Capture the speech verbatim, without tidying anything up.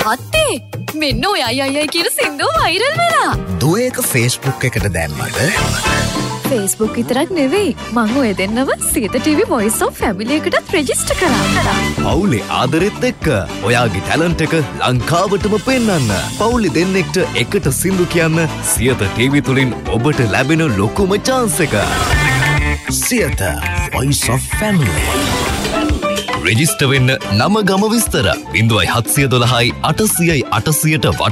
මහත්තේ මෙන්න ඔය අය අය කියන සින්දුව වෛරල් වෙලා. දුව ඒක Facebook එකට දැම්මද? Facebook විතරක් නෙවෙයි මං ඔය දෙන්නව Siyatha TV Voice of Family එකටත් රෙජිස්ටර් කරා. පවුලේ ආදරෙත් එක්ක ඔයාගේ ටැලන්ට් එක ලංකාවටම පෙන්වන්න. පවුලේ දෙන්නෙක්ට එකට සින්දු කියන්න සියත ටීවී තුලින් ඔබට ලැබෙන ලොකුම chance එක. Siyatha Voice of Family. Register වෙන්න නම ගම විස්තර ज़ीरो सात एक दो आठ सौ आठ सौ ට